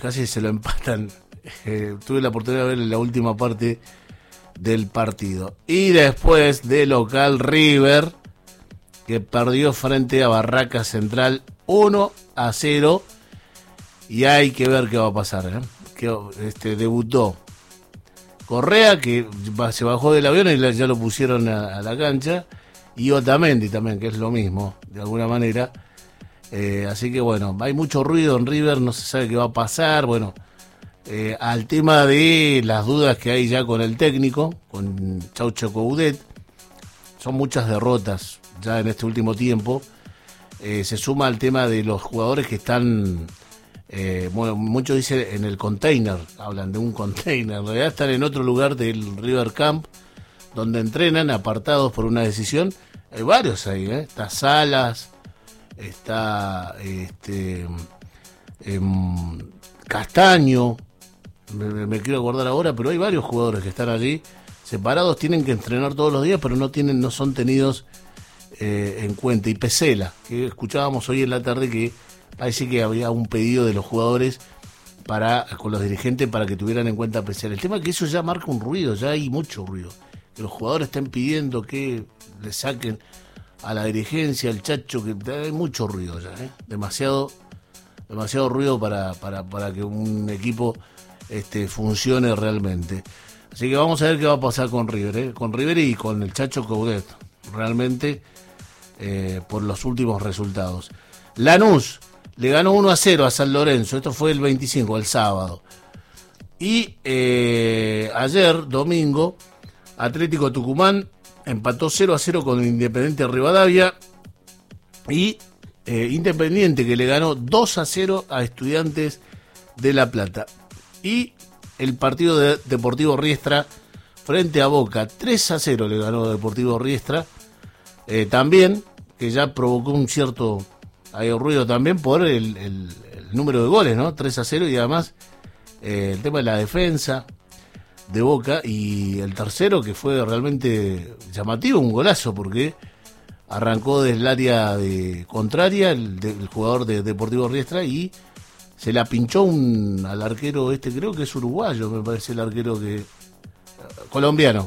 casi se lo empatan. Tuve la oportunidad de ver la última parte del partido. Y después de local River, que perdió frente a Barraca Central 1-0. Y hay que ver qué va a pasar, ¿eh? Que debutó Correa, que se bajó del avión y ya lo pusieron a la cancha, y Otamendi también, que es lo mismo, de alguna manera. Así que bueno, hay mucho ruido en River, no se sabe qué va a pasar. Bueno, al tema de las dudas que hay ya con el técnico, con Chaucho Coudet, son muchas derrotas ya en este último tiempo. Se suma al tema de los jugadores que están... bueno, muchos dicen en el container, hablan de un container, en realidad están en otro lugar del River Camp, donde entrenan, apartados por una decisión. Hay varios ahí, está Salas, está Castaño, me quiero acordar ahora, pero hay varios jugadores que están allí separados, tienen que entrenar todos los días, pero no son tenidos en cuenta. Y Pesela, que escuchábamos hoy en la tarde que parece que había un pedido de los jugadores con los dirigentes para que tuvieran en cuenta a Pesela. El tema es que eso ya marca un ruido, ya hay mucho ruido. Que los jugadores estén pidiendo que le saquen a la dirigencia, al Chacho, que hay mucho ruido ya, demasiado ruido para que un equipo funcione realmente. Así que vamos a ver qué va a pasar con River y con el Chacho Coudet, realmente, por los últimos resultados. Lanús le ganó 1-0 a San Lorenzo, esto fue el 25, el sábado. Y ayer, domingo, Atlético Tucumán empató 0-0 con Independiente Rivadavia, y Independiente que le ganó 2-0 a Estudiantes de La Plata. Y el partido de Deportivo Riestra frente a Boca, 3-0 le ganó Deportivo Riestra, también, que ya provocó un cierto ruido también por el número de goles, ¿no? 3-0, y además el tema de la defensa de Boca, y el tercero que fue realmente llamativo, un golazo, porque arrancó desde el área contraria el jugador de Deportivo Riestra y se la pinchó al arquero creo que es uruguayo, me parece el arquero colombiano,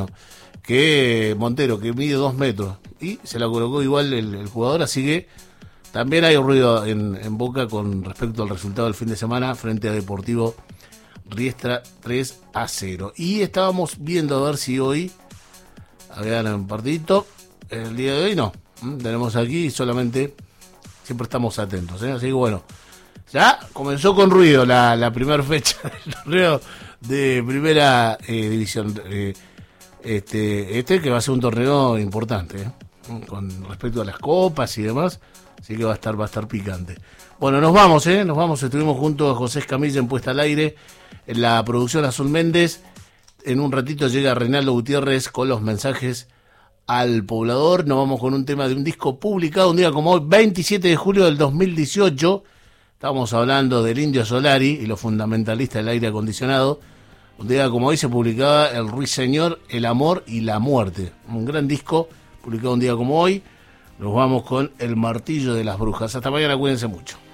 que Montero, que mide 2 metros, y se la colocó igual el jugador. Así que también hay ruido en Boca con respecto al resultado del fin de semana frente a Deportivo Riestra 3-0. Y estábamos viendo a ver si hoy había un partidito. El día de hoy no. Tenemos aquí solamente, siempre estamos atentos, así que bueno, ya comenzó con ruido la primera fecha del torneo de primera división. Que va a ser un torneo importante, con respecto a las copas y demás, así que va a estar picante. Bueno, nos vamos, estuvimos junto a José Escamilla en Puesta al Aire, en la producción Azul Méndez. En un ratito llega Reinaldo Gutiérrez con los mensajes al poblador. Nos vamos con un tema de un disco publicado un día como hoy, 27 de julio del 2018. Estamos hablando del Indio Solari y los fundamentalistas del aire acondicionado. Un día como hoy se publicaba El Ruiseñor, El Amor y la Muerte. Un gran disco publicado un día como hoy. Nos vamos con El Martillo de las Brujas. Hasta mañana, cuídense mucho.